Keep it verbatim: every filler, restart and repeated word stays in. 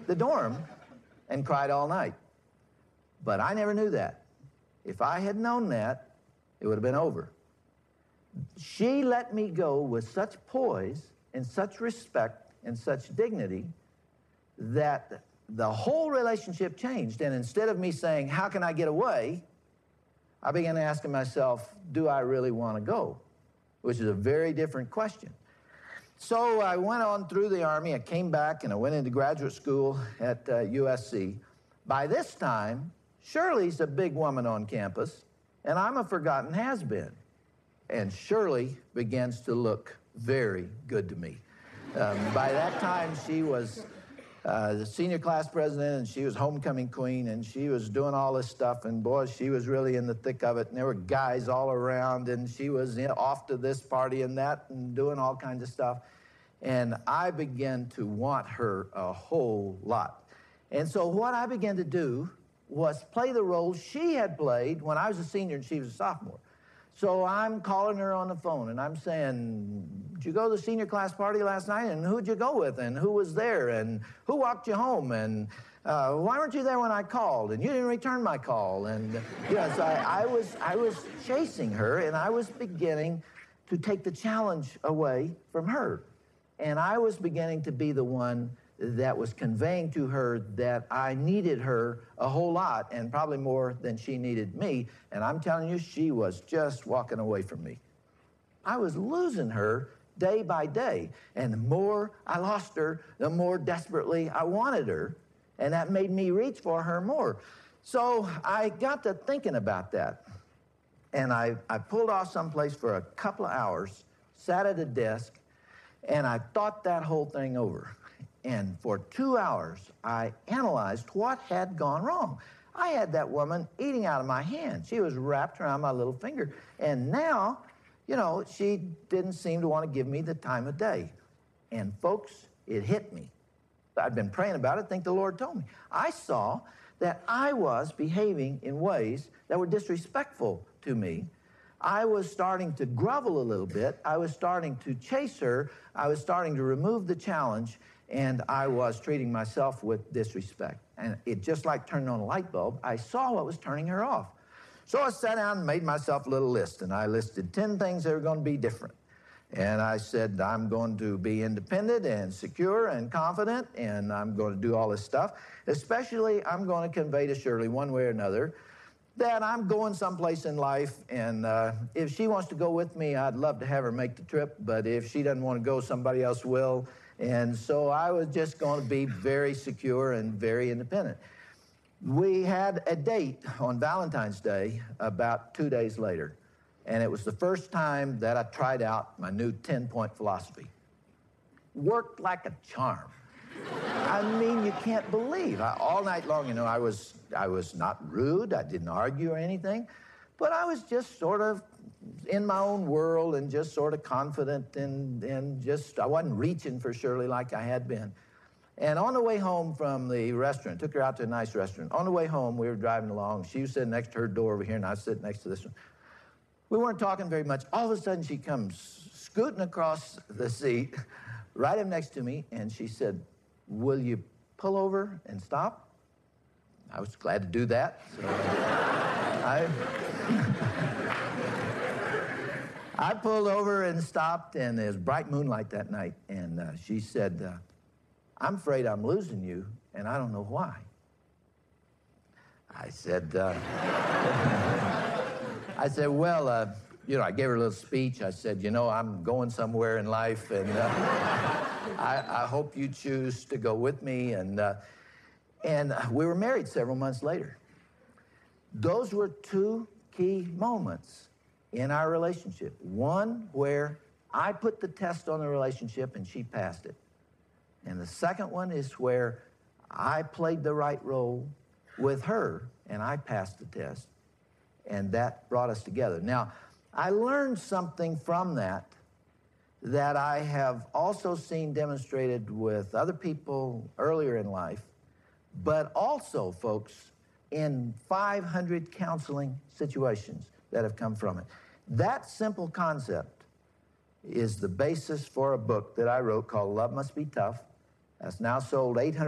the dorm and cried all night. But I never knew that. If I had known that, it would have been over. She let me go with such poise and such respect and such dignity that the whole relationship changed. And instead of me saying, how can I get away? I began asking myself, do I really want to go? Which is a very different question. So I went on through the Army. I came back and I went into graduate school at uh, U S C. By this time, Shirley's a big woman on campus, and I'm a forgotten has-been. And Shirley begins to look very good to me. Um, by that time, she was uh, the senior class president, and she was homecoming queen, and she was doing all this stuff, and boy, she was really in the thick of it, and there were guys all around, and she was you know, off to this party and that, and doing all kinds of stuff. And I began to want her a whole lot. And so what I began to do was play the role she had played when I was a senior and she was a sophomore. So I'm calling her on the phone, and I'm saying, did you go to the senior class party last night, and who'd you go with, and who was there, and who walked you home, and uh, why weren't you there when I called, and you didn't return my call, and yes, so I, I, was, I was chasing her, and I was beginning to take the challenge away from her, and I was beginning to be the one that was conveying to her that I needed her a whole lot, and probably more than she needed me. And I'm telling you, she was just walking away from me. I was losing her day by day. And the more I lost her, the more desperately I wanted her. And that made me reach for her more. So I got to thinking about that. And I, I pulled off someplace for a couple of hours, sat at a desk, and I thought that whole thing over. And for two hours, I analyzed what had gone wrong. I had that woman eating out of my hand. She was wrapped around my little finger. And now, you know, she didn't seem to want to give me the time of day. And folks, it hit me. I'd been praying about it. I think the Lord told me. I saw that I was behaving in ways that were disrespectful to me. I was starting to grovel a little bit. I was starting to chase her. I was starting to remove the challenge. And I was treating myself with disrespect. And it just like turning on a light bulb, I saw what was turning her off. So I sat down and made myself a little list, and I listed ten things that were going to be different. And I said, I'm going to be independent and secure and confident, and I'm going to do all this stuff. Especially, I'm going to convey to Shirley one way or another that I'm going someplace in life, and uh, if she wants to go with me, I'd love to have her make the trip, but if she doesn't want to go, somebody else will. And so I was just going to be very secure and very independent. We had a date on Valentine's Day about two days later, and it was the first time that I tried out my new ten-point philosophy. Worked like a charm. I mean, you can't believe. I, all night long, you know, I was, I was not rude. I didn't argue or anything, but I was just sort of in my own world and just sort of confident and, and just, I wasn't reaching for Shirley like I had been. And on the way home from the restaurant, took her out to a nice restaurant. On the way home, we were driving along. She was sitting next to her door over here, and I was sitting next to this one. We weren't talking very much. All of a sudden, she comes scooting across the seat right up next to me, and she said, will you pull over and stop? I was glad to do that. So I... I pulled over and stopped, and there was bright moonlight that night, and uh, she said, uh, I'm afraid I'm losing you, and I don't know why. I said, uh, I said, well, uh, you know, I gave her a little speech. I said, you know, I'm going somewhere in life, and uh, I, I hope you choose to go with me, and, uh, and we were married several months later. Those were two key moments in our relationship. One where I put the test on the relationship and she passed it. And the second one is where I played the right role with her and I passed the test. And that brought us together. Now, I learned something from that that I have also seen demonstrated with other people earlier in life, but also, folks, in five hundred counseling situations that have come from it. That simple concept is the basis for a book that I wrote called Love Must Be Tough. That's now sold eight hundred